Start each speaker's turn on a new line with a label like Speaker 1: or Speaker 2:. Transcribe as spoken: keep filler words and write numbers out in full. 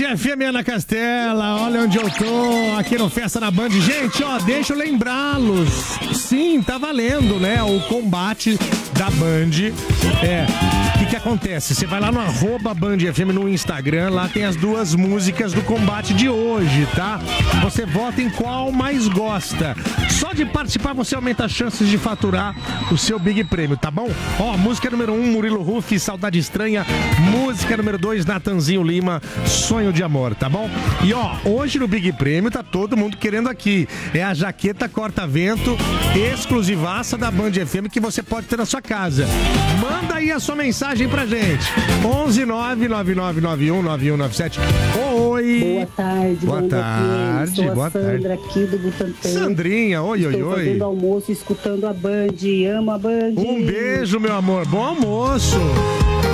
Speaker 1: F M Ana Castela, olha onde eu tô, aqui no Festa na Band. Gente, ó, deixa eu lembrá-los. Sim, tá valendo, né? O combate da Band. É, o que que acontece? Você vai lá no arroba Band F M no Instagram, lá tem as duas músicas do combate de hoje, tá? Você vota em qual mais gosta. Só de participar você aumenta as chances de faturar o seu Big Prêmio, tá bom? Ó, música número um, Murilo Huff, Saudade Estranha. Música número dois, Natanzinho Lima, Sonho de Amor, tá bom? E ó, hoje no Big Prêmio tá todo mundo querendo aqui. É a jaqueta corta-vento exclusivaça da Band F M que você pode ter na sua casa. Manda aí a sua mensagem pra gente. onze nove nove nove nove um nove um nove sete. Oi!
Speaker 2: Boa tarde,
Speaker 1: boa tarde.
Speaker 2: Sou a
Speaker 1: boa
Speaker 2: Sandra
Speaker 1: tarde.
Speaker 2: aqui do Butantã.
Speaker 1: Sandrinha, oi, oi,
Speaker 2: Estou
Speaker 1: oi.
Speaker 2: fazendo almoço, escutando a Band. Amo a Band.
Speaker 1: Um beijo, meu amor. Bom almoço.